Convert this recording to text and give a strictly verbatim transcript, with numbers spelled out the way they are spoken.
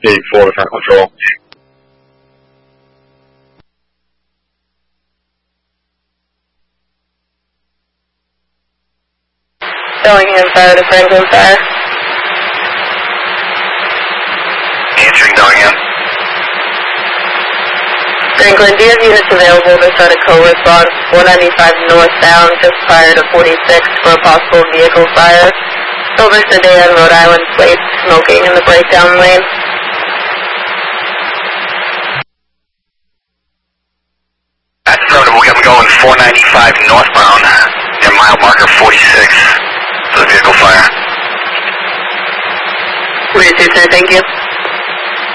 eighty-four, Center Control. Bellingham Fire to Franklin Fire. Answering Bellingham. Franklin, do you have units available to start a co-response four ninety-five northbound just prior to forty-six for a possible vehicle fire? Silver sedan, Rhode Island plate, smoking in the breakdown lane. That's affirmative. We got them going four ninety-five northbound. Their mile marker forty-six for the vehicle fire. forty-two, sir, thank you.